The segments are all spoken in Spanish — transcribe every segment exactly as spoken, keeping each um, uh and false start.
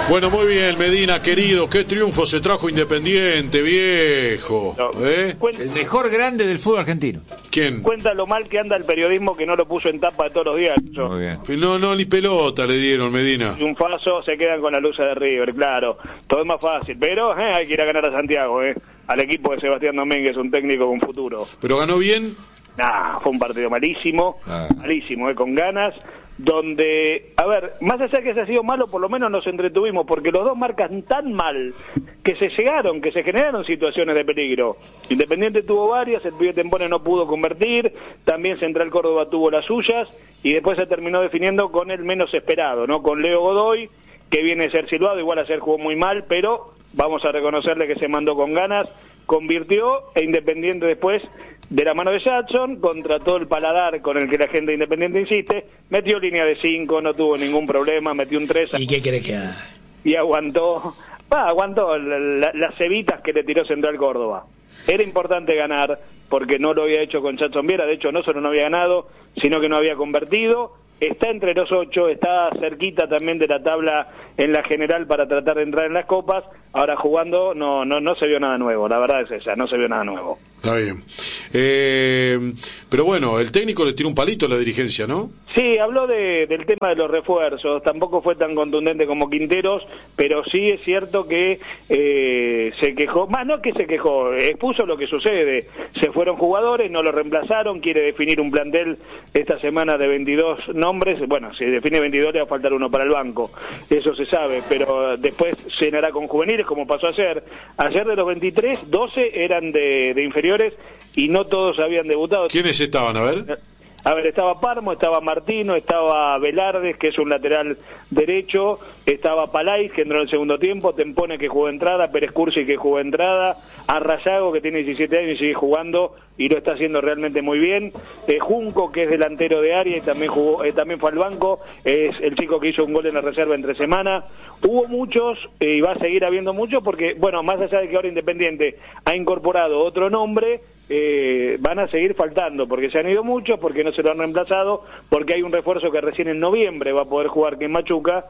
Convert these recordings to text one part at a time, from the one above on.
Bueno, muy bien, Medina, querido, qué triunfo se trajo Independiente, viejo. No. ¿Eh? El mejor grande del fútbol argentino. ¿Quién? Cuenta lo mal que anda el periodismo que no lo puso en tapa de todos los días. Muy bien. No, no, ni pelota le dieron, Medina. Un faso, se quedan con la luz de River, claro. Todo es más fácil, pero eh, hay que ir a ganar a Santiago, eh. Al equipo de Sebastián Domínguez, un técnico con futuro. ¿Pero ganó bien? Nah, fue un partido malísimo, Ah. malísimo, eh, con ganas, donde, a ver, más allá de que se ha sido malo, por lo menos nos entretuvimos, porque los dos marcan tan mal que se llegaron, que se generaron situaciones de peligro. Independiente tuvo varias, el pibe Tempone no pudo convertir, también Central Córdoba tuvo las suyas, y después se terminó definiendo con el menos esperado, ¿no? Con Leo Godoy, que viene a ser silbado, igual ayer jugó muy mal, pero vamos a reconocerle que se mandó con ganas, convirtió, e Independiente después, de la mano de Jackson, contra todo el paladar con el que la gente de Independiente insiste, metió línea de cinco, no tuvo ningún problema, metió un tres. ¿Y qué querés que haga? Y aguantó, va, aguantó la, la, las cebitas que le tiró Central Córdoba. Era importante ganar, porque no lo había hecho con Jackson Viera, de hecho no solo no había ganado, sino que no había convertido. Está entre los ocho, está cerquita también de la tabla en la general para tratar de entrar en las copas. Ahora jugando no no no se vio nada nuevo, la verdad es esa, no se vio nada nuevo. Está bien. Eh, pero bueno, el técnico le tiró un palito a la dirigencia, ¿no? Sí, habló de, del tema de los refuerzos, tampoco fue tan contundente como Quinteros, pero sí es cierto que eh, se quejó, más no que se quejó, expuso lo que sucede, se fueron jugadores, no lo reemplazaron, quiere definir un plantel esta semana de veintidós nombres, bueno, si define veintidós le va a faltar uno para el banco, eso se sabe, pero después llenará con juveniles como pasó ayer, ayer de los veintitrés, doce eran de, de inferiores y no todos habían debutado. ¿Quiénes estaban? A ver. A ver, estaba Parmo, estaba Martino, estaba Velardes, que es un lateral derecho, estaba Palais, que entró en el segundo tiempo, Tempone, que jugó entrada, Pérez Cursi, que jugó entrada, Arrayago, que tiene diecisiete años y sigue jugando y lo está haciendo realmente muy bien, eh, Junco, que es delantero de área y también jugó, eh, también fue al banco, es el chico que hizo un gol en la reserva entre semana. Hubo muchos, eh, y va a seguir habiendo muchos, porque, bueno, más allá de que ahora Independiente ha incorporado otro nombre, Eh, van a seguir faltando, porque se han ido muchos, porque no se lo han reemplazado, porque hay un refuerzo que recién en noviembre va a poder jugar que en Machuca,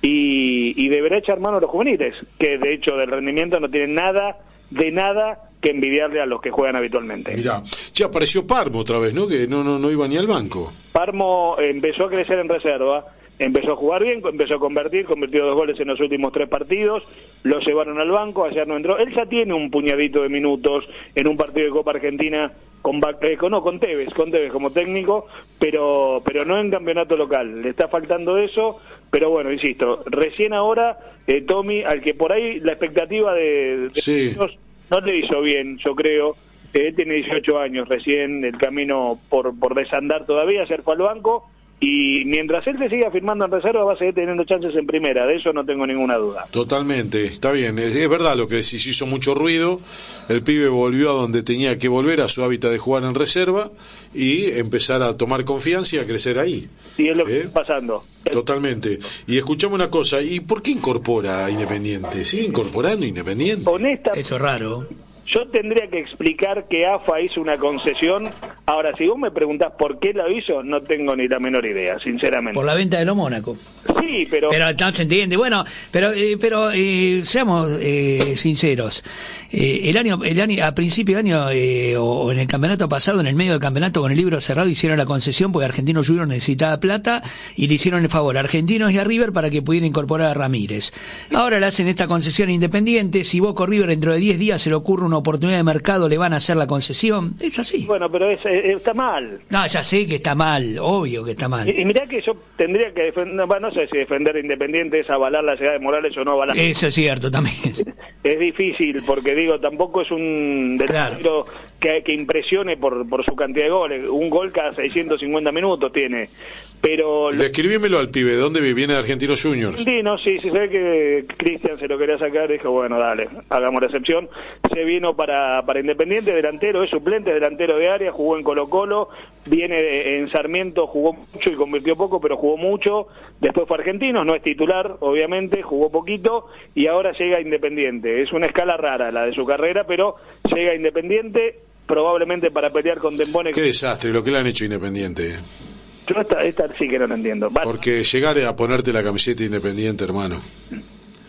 y, y deberá echar mano a los juveniles, que de hecho del rendimiento no tienen nada, de nada, que envidiarle a los que juegan habitualmente. Mirá, ya apareció Parmo otra vez, ¿no? Que no, no, no iba ni al banco. Parmo empezó a crecer en reserva, empezó a jugar bien, empezó a convertir, convirtió dos goles en los últimos tres partidos, lo llevaron al banco, ayer no entró, él ya tiene un puñadito de minutos en un partido de Copa Argentina con, eh, con no con Tevez, con Tevez como técnico, pero pero no en campeonato local, le está faltando eso, pero bueno, insisto, recién ahora eh, Tommy, al que por ahí la expectativa de, de sí. no, no le hizo bien, yo creo. Él tiene dieciocho años, recién el camino por por desandar todavía, ayer fue al banco. Y mientras él se siga firmando en reserva va a seguir teniendo chances en primera, de eso no tengo ninguna duda. Totalmente, está bien, es, es verdad lo que decís, hizo mucho ruido, el pibe volvió a donde tenía que volver, a su hábitat de jugar en reserva y empezar a tomar confianza y a crecer ahí. Y es lo que ¿Eh? está pasando. Totalmente. Y escuchamos una cosa, ¿y por qué incorpora a Independiente? ¿Sigue incorporando Independiente? Honesta, Eso es raro. yo tendría que explicar que A F A hizo una concesión. Ahora, si vos me preguntás por qué la hizo, no tengo ni la menor idea, sinceramente. Por la venta de los Mónaco. Sí, pero... Pero no se entiende. Bueno, pero eh, pero eh, seamos eh, sinceros. Eh, el año el año a principio de año eh, o en el campeonato pasado, en el medio del campeonato con el libro cerrado, hicieron la concesión porque Argentinos Juniors necesitaba plata y le hicieron el favor a Argentinos y a River para que pudiera incorporar a Ramírez. Ahora le hacen esta concesión Independiente. Si Boca o River dentro de diez días se le ocurre una oportunidad de mercado, le van a hacer la concesión. Es así. Bueno, pero es, es, está mal. No, ya sé que está mal, obvio que está mal. Y, y mirá que yo tendría que defender, no, no sé si defender a Independiente es avalar la llegada de Morales o no avalar. Eso es cierto también. Es difícil porque digo, tampoco es un delantero claro. que, que impresione por, por su cantidad de goles. Un gol cada seiscientos cincuenta minutos tiene. Pero describímelo al pibe, ¿de dónde viene de Argentinos Juniors? Sí, no, sí, sí, se ve que Cristian se lo quería sacar, dijo, bueno, dale, hagamos la excepción. Se vino para, para Independiente, delantero, es suplente, delantero de área, jugó en Colo-Colo, viene en Sarmiento, jugó mucho y convirtió poco, pero jugó mucho. Después fue Argentinos, no es titular, obviamente, jugó poquito y ahora llega a Independiente. Es una escala rara la de su carrera, pero llega a Independiente probablemente para pelear con Tempone. Qué desastre lo que le han hecho a Independiente. Yo esta, esta sí que no la entiendo. Vale. Porque llegar a ponerte la camiseta Independiente, hermano.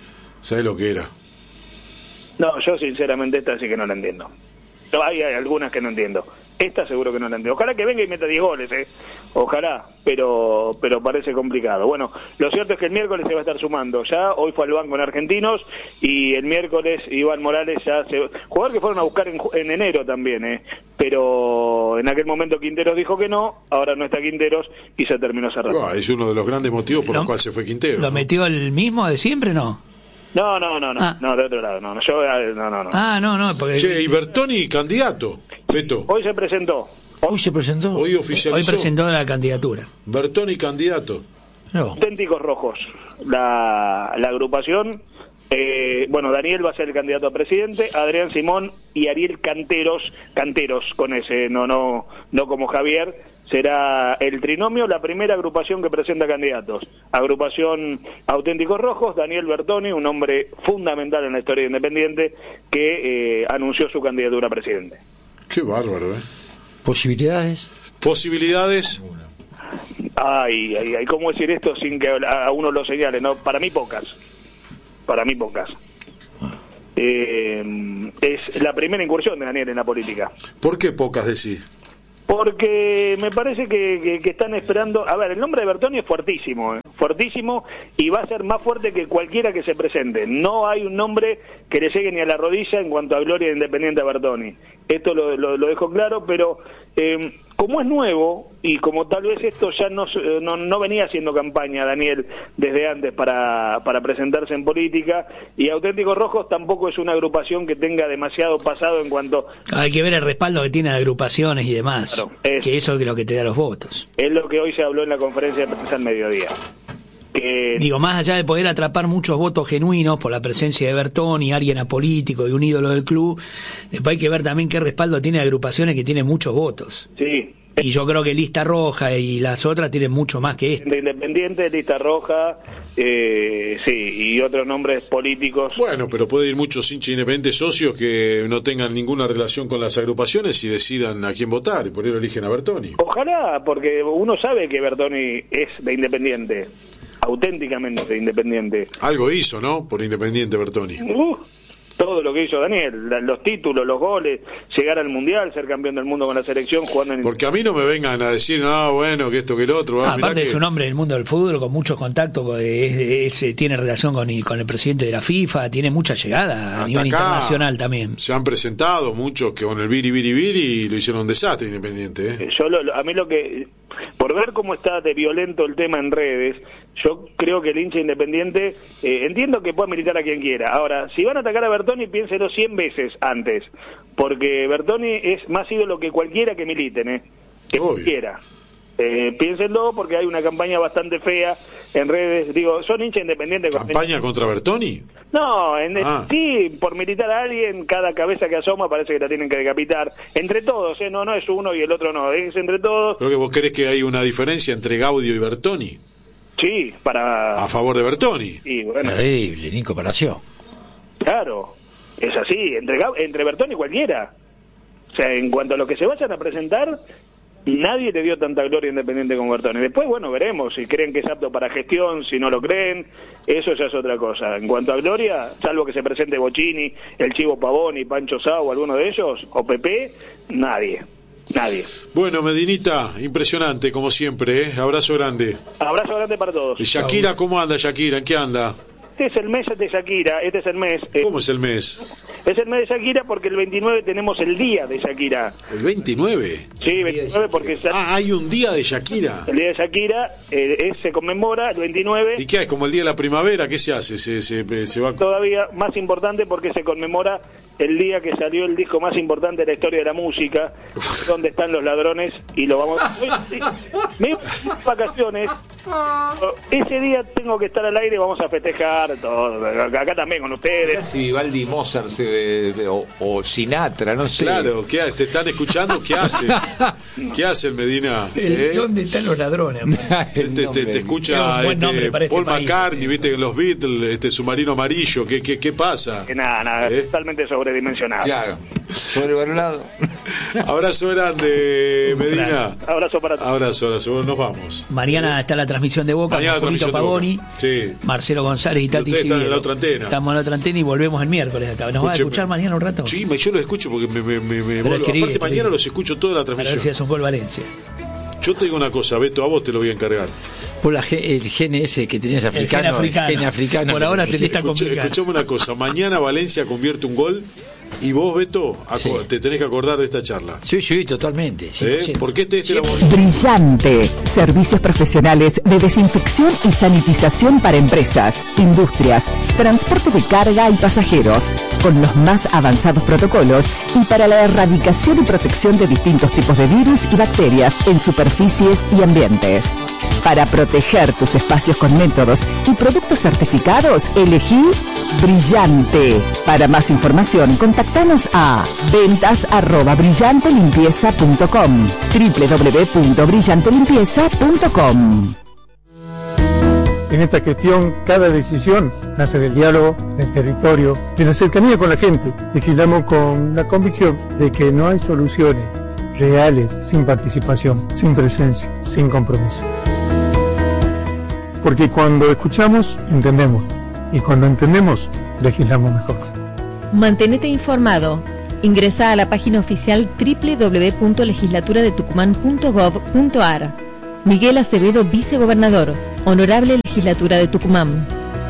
¿Sabés lo que era? No, yo sinceramente esta sí que no la entiendo. No, hay, hay algunas que no entiendo. Esta seguro que no la entiendo. Ojalá que venga y meta diez goles, ¿eh? Ojalá, pero pero parece complicado. Bueno, lo cierto es que el miércoles se va a estar sumando. Ya hoy fue al banco en Argentinos y el miércoles Iván Morales ya se... Jugador que fueron a buscar en, en enero también, ¿eh? Pero en aquel momento Quinteros dijo que no, ahora no está Quinteros y se terminó cerrando. Oh, es uno de los grandes motivos por ¿Lo, los cuales se fue Quinteros. ¿Lo ¿no? metió el mismo de siempre, no? No, no, no, no, Ah. no, de otro lado, no, no, yo, no, no, no. Ah, no, no, porque... Che, y Bertoni candidato, Beto. Hoy se presentó. Hoy se presentó. Hoy oficializó. Hoy presentó la candidatura. Bertoni candidato. No. Auténticos Rojos, la, la agrupación. Eh, bueno, Daniel va a ser el candidato a presidente, Adrián Simón y Ariel Canteros, Canteros con ese, no, no, no como Javier, será el trinomio, la primera agrupación que presenta candidatos. Agrupación Auténticos Rojos, Daniel Bertoni, un hombre fundamental en la historia de Independiente, que eh, anunció su candidatura a presidente. Qué bárbaro, ¿eh? ¿Posibilidades? Posibilidades. Ay, ay, ay, ¿cómo decir esto sin que a uno lo señale? No, para mí pocas. Para mí pocas. Eh, es la primera incursión de Daniel en la política. ¿Por qué pocas decís? Porque me parece que, que, que están esperando... A ver, el nombre de Bertoni es fuertísimo, ¿eh? fuertísimo, y va a ser más fuerte que cualquiera que se presente. No hay un nombre que le llegue ni a la rodilla en cuanto a gloria de Independiente a Bertoni. Esto lo, lo, lo dejo claro, pero eh, como es nuevo, y como tal vez esto ya no, no, no venía haciendo campaña Daniel desde antes para, para presentarse en política, y Auténticos Rojos tampoco es una agrupación que tenga demasiado pasado en cuanto... Hay que ver el respaldo que tiene de agrupaciones y demás, Claro, es- que eso es lo que te da los votos. Es lo que hoy se habló en la conferencia de prensa al mediodía. Que Digo, más allá de poder atrapar muchos votos genuinos por la presencia de Bertoni, alguien apolítico y un ídolo del club, después hay que ver también qué respaldo tiene de agrupaciones que tienen muchos votos. sí, Y yo creo que Lista Roja y las otras tienen mucho más que esta. de Independiente, Lista Roja, eh, sí, y otros nombres políticos. Bueno, pero puede ir muchos hinchas independientes socios que no tengan ninguna relación con las agrupaciones y decidan a quién votar, y por eso eligen a Bertoni. Ojalá, porque uno sabe que Bertoni es de Independiente, auténticamente de Independiente. Algo hizo, ¿no? Por Independiente Bertoni. Uh, todo lo que hizo Daniel, la- los títulos, los goles, llegar al Mundial, ser campeón del mundo con la selección, jugando en... Porque a mí no me vengan a decir, no, bueno, que esto, que el otro. Ah, mirá Aparte que- es un hombre del mundo del fútbol con muchos contactos, con- es- es- tiene relación con el, con el presidente de la FIFA, tiene mucha llegada a hasta nivel acá internacional también. Se han presentado muchos que con el viri, viri, viri lo hicieron un desastre Independiente, ¿eh? Yo lo- lo- a mí lo que, por ver cómo está de violento el tema en redes, yo creo que el hincha Independiente, eh, entiendo que pueda militar a quien quiera. Ahora, si van a atacar a Bertoni, piénselo cien veces antes, porque Bertoni es más ídolo que cualquiera que militen, ¿eh? Que Obvio. quiera. Eh, piénsenlo, porque hay una campaña bastante fea en redes. Digo, son hincha Independiente. ¿Campaña contra Bertoni? No, en, Ah. sí, por militar a alguien, cada cabeza que asoma parece que la tienen que decapitar. Entre todos, ¿eh? No, no es uno y el otro no, es entre todos. Creo que vos crees que hay una diferencia entre Gaudio y Bertoni. Sí, para... A favor de Bertoni. Sí, bueno, Terrible, ni comparación. claro, es así, entre, Gau- entre Bertoni y cualquiera. O sea, en cuanto a lo que se vayan a presentar, nadie le dio tanta gloria Independiente como Bertoni. Después, bueno, veremos si creen que es apto para gestión, si no lo creen, eso ya es otra cosa. En cuanto a gloria, salvo que se presente Bocchini, el Chivo Pavoni, Pancho Sá o alguno de ellos, o Pepe, nadie, nadie. Bueno, Medinita, impresionante, como siempre, ¿eh? Abrazo grande. Abrazo grande para todos. ¿Y Shakira cómo anda, Shakira? ¿En qué anda? Este es el mes de Shakira, este es el mes. eh, ¿Cómo es el mes? es el mes de Shakira porque el veintinueve tenemos el día de Shakira. ¿El veintinueve? Sí, veintinueve porque es Ah, hay un día de Shakira. el día de Shakira, eh, es- se conmemora el veintinueve. ¿Y qué es? ¿Como el día de la primavera? ¿Qué se hace? ¿Se, se, se va? Todavía más importante porque se conmemora el día que salió el disco más importante de la historia de la música, donde están los ladrones, y lo vamos a... Me voy a vacaciones, ese día tengo que estar al aire, vamos a festejar todo, acá también con ustedes. Si Vivaldi, Mozart se- o, o Sinatra, no sé. Claro, ¿qué hace? ¿Te están escuchando? ¿Qué hace? ¿Qué hace el Medina? El- ¿Eh? ¿Dónde están los ladrones? El Te, te, nombre. te escucha Es un buen este, nombre para este Paul país. McCartney, viste, los Beatles, este submarino amarillo, ¿qué, qué, qué pasa? Que nada, nada, ¿Eh? totalmente sobredimensionado. Claro. Sobrevalorado. Abrazo grande, Medina. Abrazo para todos. Abrazo, abrazo. Nos vamos. Mañana está la transmisión de Boca. Mañana la con Julito transmisión de Pavoni, Boca. Sí. Marcelo González y Tati ustedes están en Siviero. la otra antena. Estamos en la otra antena y volvemos el miércoles acá. ¿Nos va a Escúcheme. escuchar mañana un rato? Sí, yo los escucho porque me, me, me, me Pero vuelvo. escribí, Aparte, escribí. mañana los escucho toda la Para ver si transmisión. es un gol Valencia. Yo te digo una cosa, Beto, a vos te lo voy a encargar. Por la, ge- el gene ese que tenés africano. gen africano. el gen africano. Por ahora se le está Escucha- complicando. Escuchame una cosa, mañana Valencia convierte un gol y vos, Beto, aco- Sí. te tenés que acordar de esta charla. Sí, sí, totalmente. cien por ¿Eh? ciento. Porque este, este era vos. Brillante. Servicios profesionales de desinfección y sanitización para empresas, industrias, transporte de carga y pasajeros, con los más avanzados protocolos y para la erradicación y protección de distintos tipos de virus y bacterias en superficies y ambientes. Para proteger tus espacios con métodos y productos certificados, elegí Brillante. Para más información, contactanos a ventas arroba brillante limpieza punto com, doble u doble u doble u punto brillante limpieza punto com. En esta gestión, cada decisión nace del diálogo, del territorio, de la cercanía con la gente. Legislamos con la convicción de que no hay soluciones reales sin participación, sin presencia, sin compromiso. Porque cuando escuchamos, entendemos. Y cuando entendemos, legislamos mejor. Mantenete informado. Ingresa a la página oficial doble u doble u doble u punto legislatura de tucumán punto gov punto ar. Miguel Acevedo, vicegobernador. Honorable Legislatura de Tucumán.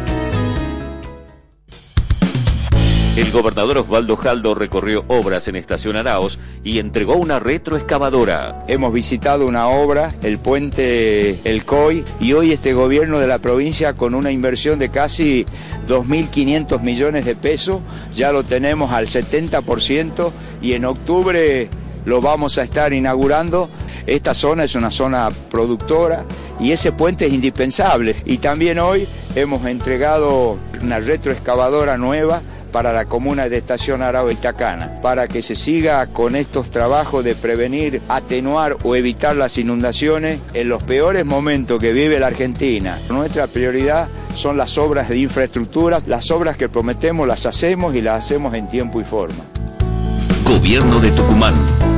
El gobernador Osvaldo Jaldo recorrió obras en Estación Araos y entregó una retroexcavadora. Hemos visitado una obra, el puente El C O I, y hoy este gobierno de la provincia, con una inversión de casi dos mil quinientos millones de pesos, ya lo tenemos al setenta por ciento y en octubre lo vamos a estar inaugurando. Esta zona es una zona productora y ese puente es indispensable. Y también hoy hemos entregado una retroexcavadora nueva para la comuna de Estación Arao y Itacana, para que se siga con estos trabajos de prevenir, atenuar o evitar las inundaciones en los peores momentos que vive la Argentina. Nuestra prioridad son las obras de infraestructura, las obras que prometemos las hacemos y las hacemos en tiempo y forma. Gobierno de Tucumán.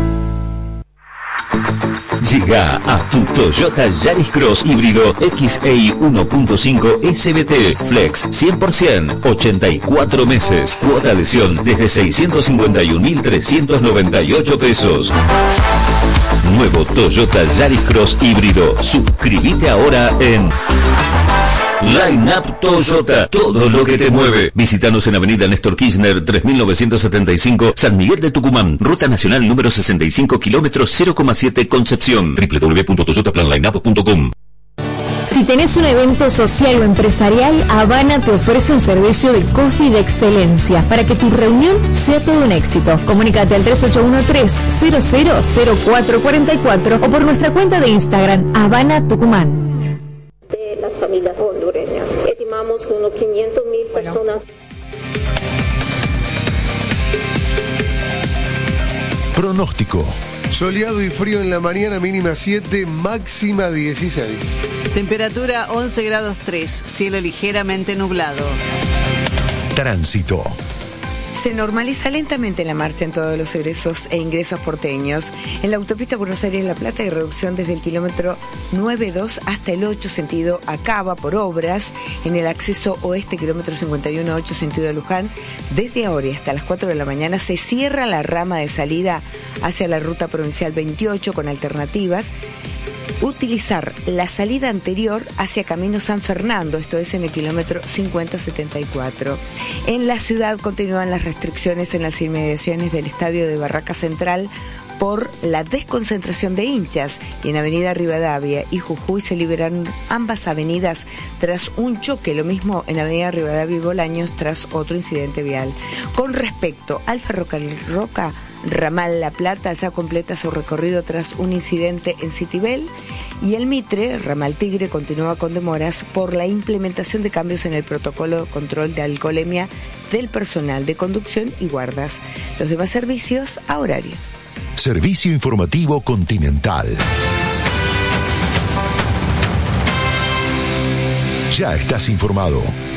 Llega a tu Toyota Yaris Cross híbrido X E I uno punto cinco S B T Flex cien por ciento, ochenta y cuatro meses, cuota adhesión desde seiscientos cincuenta y un mil trescientos noventa y ocho pesos. Nuevo Toyota Yaris Cross híbrido. Suscríbete ahora en Line Up Toyota, todo lo que te mueve. Visítanos en Avenida Néstor Kirchner tres mil novecientos setenta y cinco, San Miguel de Tucumán, Ruta Nacional número sesenta y cinco, kilómetros cero coma siete, Concepción. doble u doble u doble u punto toyota plan line up punto com. Si tenés un evento social o empresarial, Habana te ofrece un servicio de coffee de excelencia para que tu reunión sea todo un éxito. Comunícate al tres ocho uno tres, cero cero cero cuatro cuatro cuatro o por nuestra cuenta de Instagram, Habana Tucumán. De las familias hondureñas. Estimamos unos quinientas mil personas. Pronóstico. Soleado y frío en la mañana, mínima siete, máxima dieciséis. Temperatura once grados tres, cielo ligeramente nublado. Tránsito. Se normaliza lentamente la marcha en todos los egresos e ingresos porteños. En la autopista Buenos Aires-La Plata hay reducción desde el kilómetro nueve dos hasta el ocho sentido Acaba por obras. En el acceso oeste, kilómetro cincuenta y uno ocho sentido Luján, desde ahora y hasta las cuatro de la mañana se cierra la rama de salida hacia la ruta provincial veintiocho con alternativas. Utilizar la salida anterior hacia Camino San Fernando, esto es en el kilómetro cincuenta setenta y cuatro. En la ciudad continúan las restricciones en las inmediaciones del estadio de Barraca Central por la desconcentración de hinchas, y en Avenida Rivadavia y Jujuy se liberaron ambas avenidas tras un choque, lo mismo en Avenida Rivadavia y Bolaños tras otro incidente vial. Con respecto al ferrocarril Roca, Ramal La Plata ya completa su recorrido tras un incidente en Citibel, y el Mitre, Ramal Tigre, continúa con demoras por la implementación de cambios en el protocolo de control de alcoholemia del personal de conducción y guardas. Los demás servicios a horario. Servicio Informativo Continental. Ya estás informado.